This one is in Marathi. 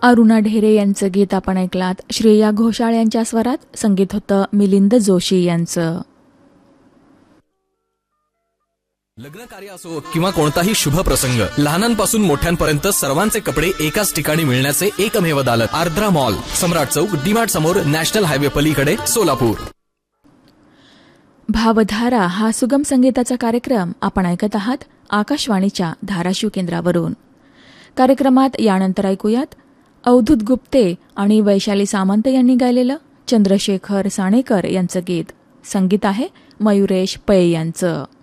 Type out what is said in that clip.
अरुणा ढेरे यांचं गीत आपण ऐकलात. श्रेया घोषाळ यांच्या स्वरात संगीत होतं मिलिंद जोशी यांचं. लग्न कार्य असो किंवा कोणताही शुभ प्रसंग, लहानांपासून मोठ्यांपर्यंत सर्वांचे कपडे एकाच ठिकाणी मिळण्याचे एकमेव दालत आर्द्रा मॉल, सम्राट चौक, डीमार्ट समोर, नॅशनल हायवे पलीकडे, सोलापूर. भावधारा हा सुगम संगीताचा कार्यक्रम आपण ऐकत आहात आकाशवाणीच्या धाराशिव केंद्रावरून. कार्यक्रमात यानंतर ऐकूयात अवधूत गुप्ते आणि वैशाली सामंत यांनी गायलेलं चंद्रशेखर साणेकर यांचं गीत. संगीत आहे मयुरेश पै यांचं.